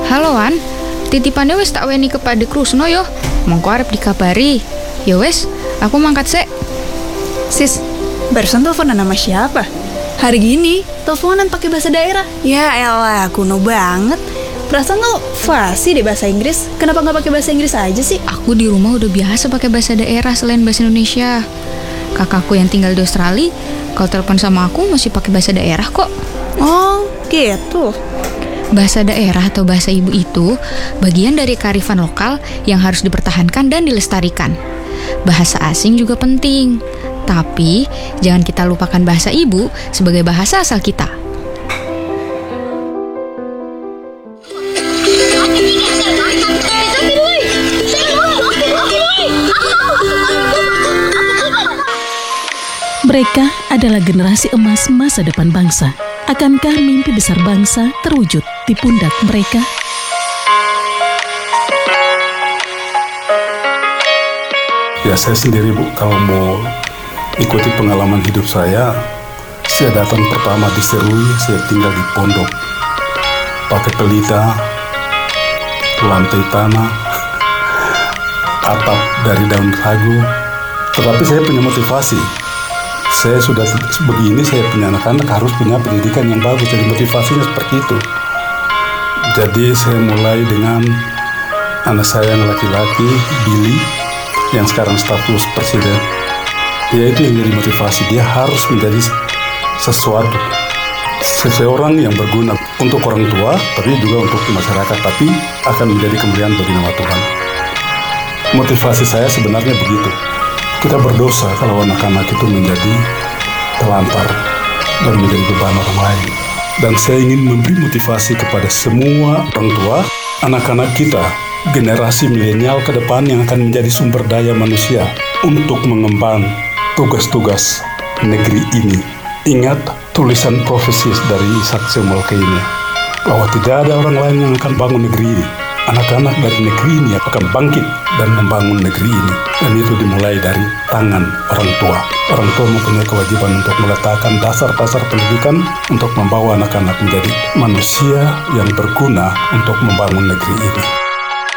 Halo Wan, titipannya wis tak weni kepada Krusno yo. Mongko arep dikabari. Ya wis, aku mangkat sik. Sis, barusan teleponan sama siapa? Hari gini, teleponan pakai bahasa daerah. Ya elah, kuno banget. Perasaan lo fasih deh bahasa Inggris. Kenapa nggak pakai bahasa Inggris aja sih? Aku di rumah udah biasa pakai bahasa daerah selain bahasa Indonesia. Kakakku yang tinggal di Australia, kalau telepon sama aku masih pakai bahasa daerah kok. Oh, gitu. Bahasa daerah atau bahasa ibu itu bagian dari kearifan lokal yang harus dipertahankan dan dilestarikan. Bahasa asing juga penting, tapi jangan kita lupakan bahasa ibu sebagai bahasa asal kita. Mereka adalah generasi emas masa depan bangsa. Akankah mimpi besar bangsa terwujud di pundak mereka? Ya saya sendiri Bu, kalau mau ikuti pengalaman hidup saya datang pertama di Serui, saya tinggal di pondok, pakai pelita, lantai tanah, atap dari daun sagu. Tetapi saya punya motivasi. Saya sudah begini, saya punya anak-anak harus punya pendidikan yang bagus, jadi motivasinya seperti itu. Jadi saya mulai dengan anak saya yang laki-laki, Billy, yang sekarang staf khusus presiden. Dia itu yang jadi motivasi, dia harus menjadi sesuatu, seseorang yang berguna untuk orang tua, tapi juga untuk masyarakat, tapi akan menjadi kemuliaan bagi nama Tuhan. Motivasi saya sebenarnya begitu. Kita berdosa kalau anak-anak itu menjadi telantar dan menjadi beban orang lain. Dan saya ingin memberi motivasi kepada semua orang tua, anak-anak kita, generasi milenial ke depan yang akan menjadi sumber daya manusia untuk mengemban tugas-tugas negeri ini. Ingat tulisan profesis dari Isaac Samuel Keynes bahwa tidak ada orang lain yang akan bangun negeri ini. Anak-anak dari negeri ini akan bangkit dan membangun negeri ini. Dan itu dimulai dari tangan orang tua. Orang tua mempunyai kewajiban untuk meletakkan dasar-dasar pendidikan untuk membawa anak-anak menjadi manusia yang berguna untuk membangun negeri ini.